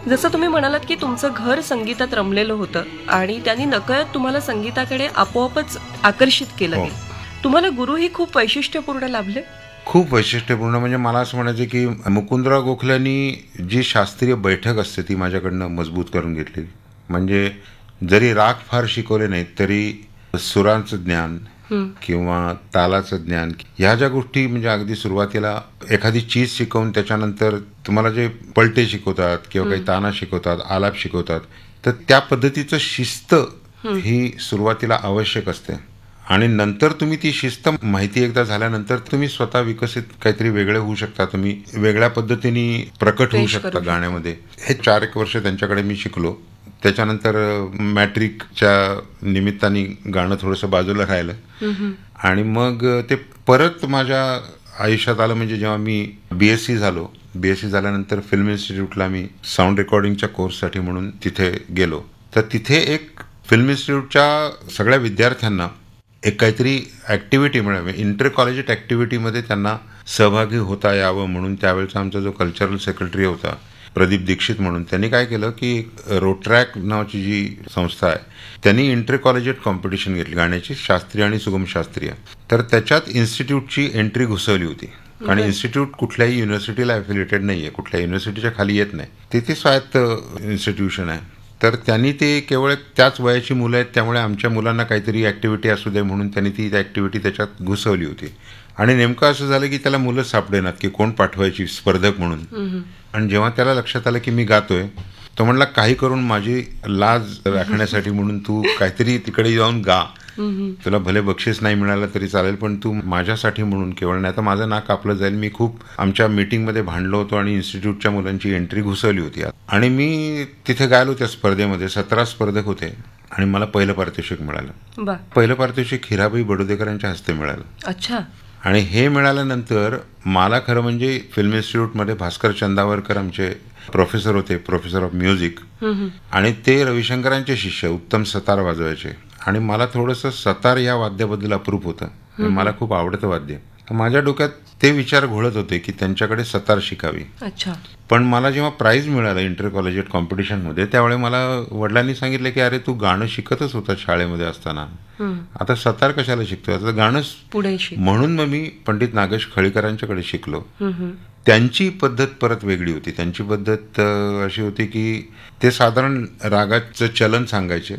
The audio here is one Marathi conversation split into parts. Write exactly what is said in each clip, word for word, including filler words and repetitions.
जसं तुम्ही म्हणालात की तुमचं घर संगीतात रमलेलं होतं आणि त्यांनी नकळत तुम्हाला संगीताकडे आपोआपच आकर्षित केलं हो. गेलं. तुम्हाला गुरुही खूप वैशिष्ट्यपूर्ण लाभले. खूप वैशिष्ट्यपूर्ण म्हणजे मला असं म्हणायचं की मुकुंदराव गोखल्यांनी जी शास्त्रीय बैठक असते ती माझ्याकडनं मजबूत करून घेतली. म्हणजे जरी राग फार शिकवले नाहीत तरी सुरांचं ज्ञान किंवा तालाचं ज्ञान ह्या ज्या गोष्टी म्हणजे अगदी सुरुवातीला एखादी चीज शिकवून त्याच्यानंतर तुम्हाला जे पलटे शिकवतात किंवा काही ताना शिकवतात, आलाप शिकवतात, तर त्या पद्धतीचं शिस्त ही सुरुवातीला आवश्यक असते. आणि नंतर तुम्ही ती शिस्त माहिती एकदा झाल्यानंतर तुम्ही स्वतः विकसित काहीतरी वेगळे होऊ शकता, तुम्ही वेगळ्या पद्धतीने प्रकट होऊ शकता गाण्यामध्ये. हे चार एक वर्ष त्यांच्याकडे मी शिकलो. त्याच्यानंतर मॅट्रिकच्या निमित्ताने गाणं थोडंसं बाजूला राहिलं आणि मग ते परत माझ्या आयुष्यात आलं. म्हणजे जेव्हा मी बी एस सी झालो, बी एस सी झाल्यानंतर फिल्म इन्स्टिट्यूटला मी साऊंड रेकॉर्डिंगच्या कोर्ससाठी म्हणून तिथे गेलो. तर तिथे एक फिल्म इन्स्टिट्यूटच्या सगळ्या विद्यार्थ्यांना एक काहीतरी ॲक्टिव्हिटी मिळावी, इंटर कॉलेजिएट ॲक्टिव्हिटीमध्ये त्यांना सहभागी होता यावं म्हणून त्यावेळेचा आमचा जो कल्चरल सेक्रेटरी होता प्रदीप दीक्षित म्हणून, त्यांनी काय केलं की रोट्रॅक नावाची जी संस्था आहे त्यांनी इंटर कॉलेजिएट कॉम्पिटिशन घेतली गाण्याची, शास्त्रीय आणि सुगम शास्त्रीय. तर त्याच्यात इन्स्टिट्यूटची एंट्री घुसवली होती. आणि इन्स्टिट्यूट कुठल्याही युनिव्हर्सिटीला ॲफिलिएटेड नाही आहे, कुठल्या युनिव्हर्सिटीच्या खाली येत नाही, ते ते स्वायत्त इन्स्टिट्यूशन आहे. तर त्यांनी ते केवळ त्याच वयाची मुलं आहेत त्यामुळे आमच्या मुलांना काहीतरी ॲक्टिव्हिटी असू दे म्हणून त्यांनी ती ॲक्टिव्हिटी त्याच्यात घुसवली होती. आणि नेमकं असं झालं की त्याला मुलं सापडेनात की कोण पाठवायची स्पर्धक म्हणून. आणि जेव्हा त्याला लक्षात आलं की मी गातोय, तो म्हणला काही करून माझी लाज राखण्यासाठी म्हणून तू काहीतरी तिकडे जाऊन गा, तुला भले बक्षीस नाही मिळालं तरी चालेल पण तू माझ्यासाठी म्हणून केवळ, नाही तर माझं नाक कापलं जाईल. मी खूप आमच्या मीटिंगमध्ये भांडलो होतो आणि इन्स्टिट्यूटच्या मुलांची एंट्री घुसवली होती आणि मी तिथे गायलो त्या स्पर्धेमध्ये. सतरा स्पर्धक होते आणि मला पहिलं पारितोषिक मिळालं. पहिलं पारितोषिक हिराबाई बडोदेकर यांच्या हस्ते मिळालं. अच्छा. आणि हे मिळाल्यानंतर मला खरं म्हणजे फिल्म इन्स्टिट्यूटमध्ये भास्कर चंदावरकर आमचे प्रोफेसर होते, प्रोफेसर ऑफ म्युझिक, आणि ते रविशंकरांचे शिष्य, उत्तम सतार वाजवायचे. आणि मला थोडंसं सतार या वाद्याबद्दल अप्रूप होतं, मला खूप आवडतं वाद्य. तर माझ्या डोक्यात ते विचार घोळत होते की त्यांच्याकडे सतार शिकावी. अच्छा. पण मला जेव्हा प्राईज मिळालं इंटर कॉलेजिएट कॉम्पिटिशनमध्ये त्यावेळी मला वडिलांनी सांगितलं की अरे तू गाणं शिकतच होता शाळेमध्ये असताना, आता सतार कशाला शिकतोय, आता गाणंच पुढे शिक. म्हणून मग मी पंडित नागेश खळीकरांच्याकडे शिकलो. त्यांची पद्धत परत वेगळी होती. त्यांची पद्धत अशी होती की ते साधारण रागाचं चलन सांगायचे,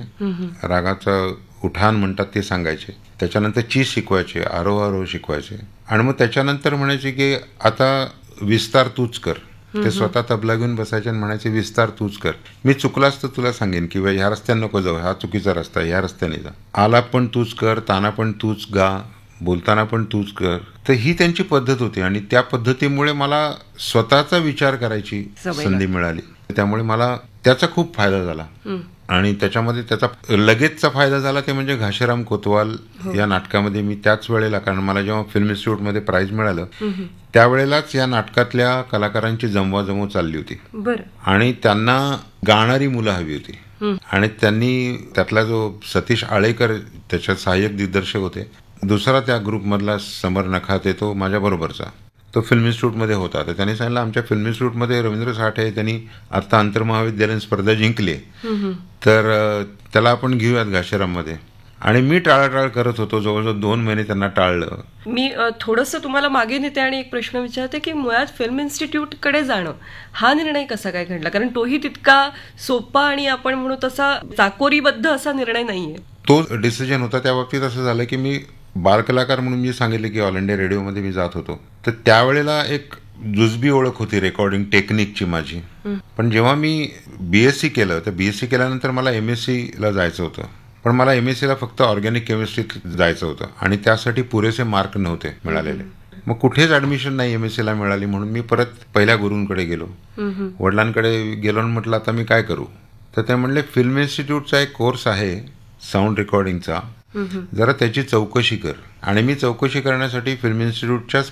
रागाचं उठान म्हणतात ते सांगायचे, त्याच्यानंतर चीज शिकवायचे, आरोह आरोह शिकवायचे, आणि मग त्याच्यानंतर म्हणायचे की आता विस्तार तूच कर. ते स्वतः तबला घेऊन बसायचे आणि म्हणायचे विस्तार तूच कर, मी चुकलास तर तुला सांगेन की ह्या रस्त्याने नको जाऊ, हा चुकीचा रस्ता, ह्या रस्त्याने जा. आलाप पण तूच कर, ताना पण तूच गा, बोलताना पण तूच कर. तर ही त्यांची पद्धत होती आणि त्या पद्धतीमुळे मला स्वतःचा विचार करायची संधी मिळाली. त्यामुळे मला त्याचा खूप फायदा झाला. आणि त्याच्यामध्ये त्याचा लगेचचा फायदा झाला ते म्हणजे घाशीराम कोतवाल या नाटकामध्ये मी त्याच वेळेला, कारण मला जेव्हा फिल्म इन्स्टिट्यूटमध्ये प्राईज मिळालं त्यावेळेलाच या नाटकातल्या कलाकारांची जमवाजमव चालली होती आणि त्यांना गाणारी मुलं हवी होती. आणि त्यांनी त्यातला जो सतीश आळेकर त्याच्या सहाय्यक दिग्दर्शक होते, दुसरा त्या ग्रुपमधला समर नखाते तो माझ्या बरोबरचा, तो फिल्म इन्स्टिट्यूटमध्ये होता. तर त्यांनी सांगितलं आमच्या फिल्म इन्स्टिट्यूटमध्ये रवींद्र साठे त्यांनी आता आंतरमहाविद्यालयीन स्पर्धा जिंकली, तर त्याला आपण घेऊयात घाशीराममध्ये. आणि मी टाळाटाळ करत होतो, जवळजवळ दोन महिने त्यांना टाळलं. मी थोडंसं तुम्हाला मागे नेते आणि एक प्रश्न विचारते की मुळात फिल्म इन्स्टिट्यूटकडे जाणं हा निर्णय कसा काय घडला, कारण तोही तितका सोपा आणि आपण म्हणू तसा चाकोरीबद्ध असा निर्णय नाहीये. तो डिसिजन होता. त्या बाबतीत असं झालं की मी बालकलाकार म्हणून मी सांगितलं की ऑल इंडिया रेडिओमध्ये मी जात होतो, तर त्यावेळेला एक जुजबी ओळख होती रेकॉर्डिंग टेक्निकची माझी. पण जेव्हा मी बीएससी केलं तर बीएससी केल्यानंतर मला एमएससी ला जायचं होतं, पण मला एमएससी ला फक्त ऑर्गॅनिक केमिस्ट्रीत जायचं होतं आणि त्यासाठी पुरेसे मार्क नव्हते मिळालेले. मग कुठेच ऍडमिशन नाही एमएससी ला मिळाली, म्हणून मी परत पहिल्या गुरूंकडे गेलो. वडिलांकडे गेलो आणि म्हटलं आता मी काय करू. तर ते म्हणले फिल्म इन्स्टिट्यूटचा एक कोर्स आहे साऊंड रेकॉर्डिंगचा, जरा त्याची चौकशी कर. आणि मी चौकशी करण्यासाठी फिल्म इन्स्टिट्यूटच्याच